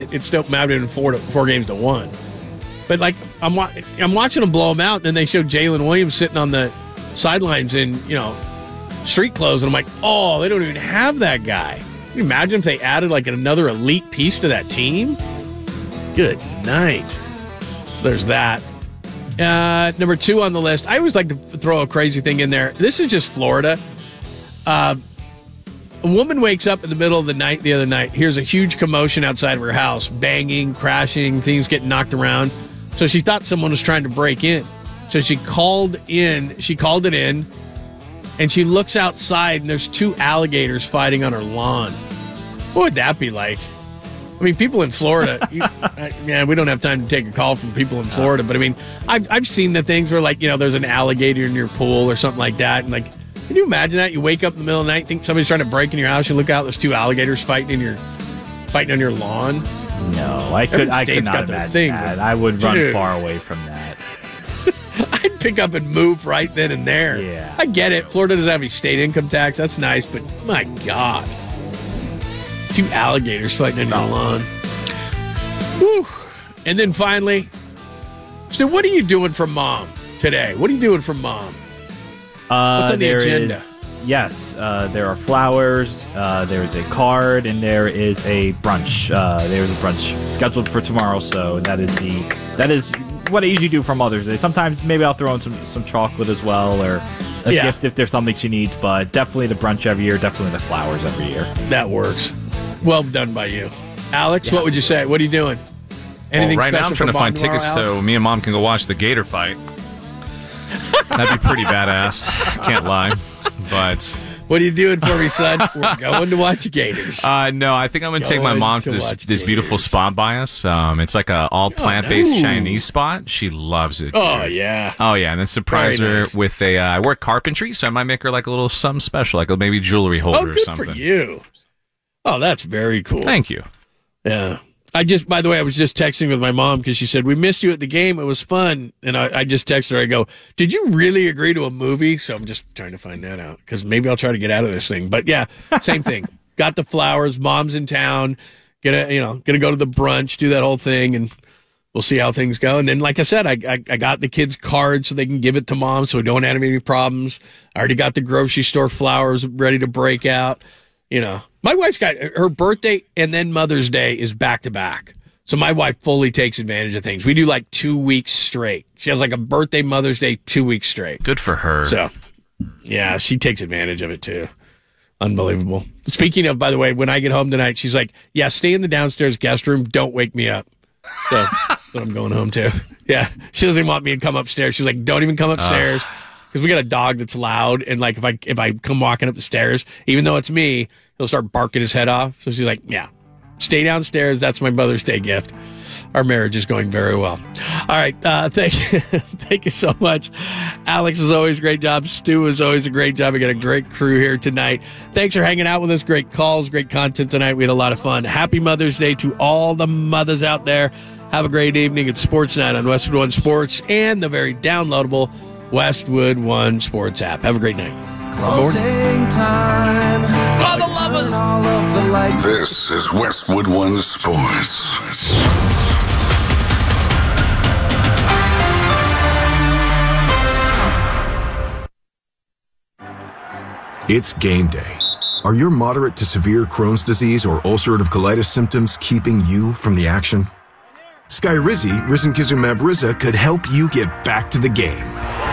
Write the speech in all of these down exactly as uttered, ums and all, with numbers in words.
It still mattered in four to, four games to one. But like I'm, wa- I'm watching them blow them out, and then they show Jalen Williams sitting on the sidelines in you know street clothes, and I'm like, oh, they don't even have that guy. Can you imagine if they added like another elite piece to that team? Good night. So there's that. Uh, number two on the list. I always like to throw a crazy thing in there. This is just Florida. Uh, A woman wakes up in the middle of the night the other night, hears a huge commotion outside of her house, banging, crashing, things getting knocked around. So she thought someone was trying to break in. So she called in, she called it in, and she looks outside, and there's two alligators fighting on her lawn. What would that be like? I mean, people in Florida, you, I, yeah, we don't have time to take a call from people in Florida, but I mean, I've, I've seen the things where, like, you know, there's an alligator in your pool or something like that, and like, can you imagine that? You wake up in the middle of the night, think somebody's trying to break in your house, you look out, there's two alligators fighting in your fighting on your lawn. No, I could I could not imagine thing, that. I would dude, run far away from that. I'd pick up and move right then and there. Yeah. I get it. Florida doesn't have any state income tax. That's nice, but my God. Two alligators fighting on your lawn. Whew. And then finally, so what are you doing for Mom today? What are you doing for Mom? Uh, What's on the agenda? Is, yes, uh, there are flowers, uh, there is a card, and there is a brunch. Uh, there is a brunch scheduled for tomorrow, so that is the that is what I usually do for Mother's Day. Sometimes maybe I'll throw in some, some chocolate as well, or a yeah. gift if there's something she needs, but definitely the brunch every year, definitely the flowers every year. That works. Well done by you. Alex, yeah. What would you say? What are you doing? Anything well, right now I'm trying to find tomorrow, tickets Alex? So me and Mom can go watch the Gator fight. That'd be pretty badass. Can't lie. But what are you doing for me, son? We're going to watch Gators. Uh, no, I think I'm going to take my mom to, to this this beautiful spot by us. Um, it's like a all plant based oh, Chinese spot. She loves it. Oh dude. yeah. Oh yeah, and then surprise Very her nice. with a. Uh, I work carpentry, so I might make her like a little something special, like a maybe jewelry holder oh, good or something. For you. Oh, that's very cool. Thank you. Yeah. I just, by the way, I was just texting with my mom because she said, we missed you at the game. It was fun. And I, I just texted her. I go, did you really agree to a movie? So I'm just trying to find that out because maybe I'll try to get out of this thing. But yeah, same thing. Got the flowers. Mom's in town. Gonna, you know, gonna go to the brunch, do that whole thing, and we'll see how things go. And then, like I said, I, I, I got the kids' cards so they can give it to Mom so we don't have any problems. I already got the grocery store flowers ready to break out. You know, my wife's got her birthday and then Mother's Day is back to back. So my wife fully takes advantage of things. We do like two weeks straight. She has like a birthday, Mother's Day, two weeks straight. Good for her. So, yeah, she takes advantage of it too. Unbelievable. Speaking of, by the way, when I get home tonight, she's like, yeah, stay in the downstairs guest room. Don't wake me up. So that's what I'm going home to. Yeah. She doesn't want me to come upstairs. She's like, don't even come upstairs. Uh. Because we got a dog that's loud, and like if I if I come walking up the stairs, even though it's me, he'll start barking his head off. So she's like, "Yeah, stay downstairs. That's my Mother's Day gift." Our marriage is going very well. All right, uh, thank you, thank you so much, Alex. Is always a great job. Stu is always a great job. We got a great crew here tonight. Thanks for hanging out with us. Great calls, great content tonight. We had a lot of fun. Happy Mother's Day to all the mothers out there. Have a great evening at Sports Night on Westwood One Sports and the very downloadable Westwood One Sports app. Have a great night. Closing time. All the lovers. All of the lights. This is Westwood One Sports. It's game day. Are your moderate to severe Crohn's disease or ulcerative colitis symptoms keeping you from the action? Skyrizi, risankizumab Riza, could help you get back to the game.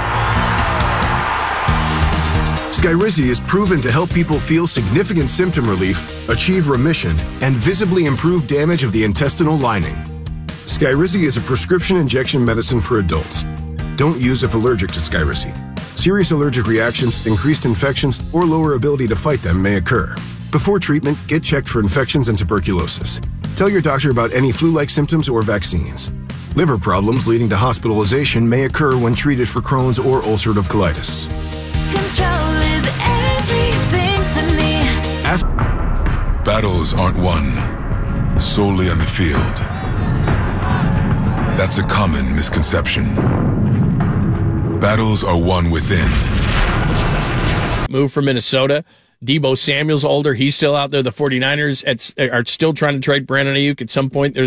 Skyrizi is proven to help people feel significant symptom relief, achieve remission, and visibly improve damage of the intestinal lining. Skyrizi is a prescription injection medicine for adults. Don't use if allergic to Skyrizi. Serious allergic reactions, increased infections, or lower ability to fight them may occur. Before treatment, get checked for infections and tuberculosis. Tell your doctor about any flu-like symptoms or vaccines. Liver problems leading to hospitalization may occur when treated for Crohn's or ulcerative colitis. Control is everything to me. Ask- Battles aren't won solely on the field. That's a common misconception. Battles are won within. Moved from Minnesota, Debo Samuel's older. He's still out there. The 49ers at, are still trying to trade Brandon Ayuk. At some point, there's